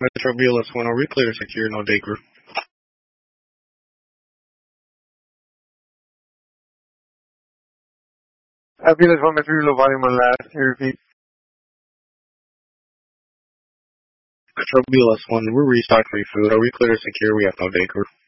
Metro BLS1, are we clear to secure? No day crew. BLS1, Metro, low volume on last. Repeat. Metro BLS1, we're restocking free food. Are we clear to secure? We have no day crew.